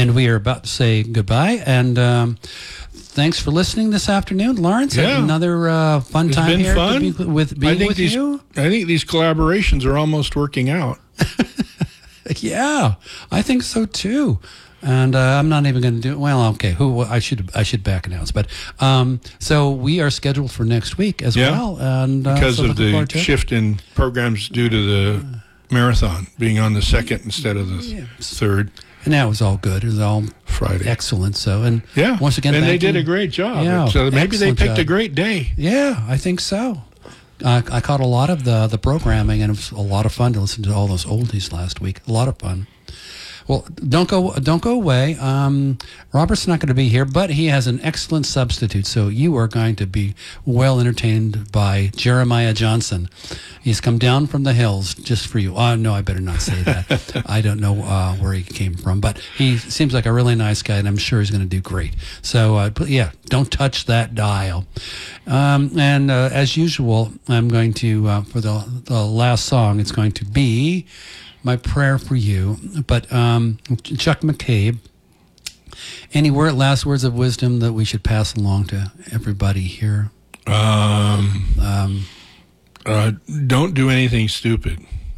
And we are about to say goodbye. And thanks for listening this afternoon, Lawrence. Yeah. Another fun It's time been here fun. to be with you. I think these collaborations are almost working out. Yeah, I think so too. And I'm not even going to do. Well, okay. I should back announce. But so we are scheduled for next week as well. And because so of the shift in programs due to the marathon being on the 2nd instead of the 3rd. And that was all good. It was all Friday. Excellent. So and once again, and they did a great job. Yeah, so maybe they picked job. a great day. Yeah, I think so. I caught a lot of the programming, and it was a lot of fun to listen to all those oldies last week. A lot of fun. Well, don't go away. Robert's not going to be here, but he has an excellent substitute. So you are going to be well entertained by Jeremiah Johnson. He's come down from the hills just for you. Oh, no, I better not say that. I don't know where he came from, but he seems like a really nice guy, and I'm sure he's going to do great. So, don't touch that dial. And as usual, I'm going to, for the last song, it's going to be My Prayer for You. But Chuck McCabe, any last words of wisdom that we should pass along to everybody here? Don't do anything stupid.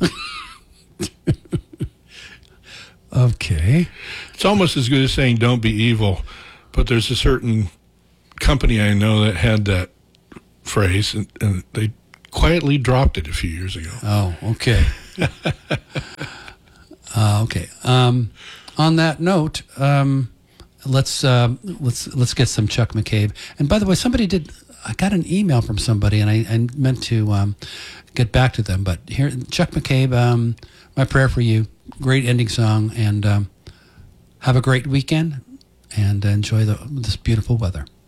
Okay. It's almost as good as saying don't be evil, but there's a certain company I know that had that phrase, and they quietly dropped it a few years ago. Oh, okay. Okay. On that note, let's get some Chuck McCabe. And by the way, I got an email from somebody, and I meant to get back to them. But here, Chuck McCabe, My Prayer for You, great ending song, and have a great weekend, and enjoy this beautiful weather.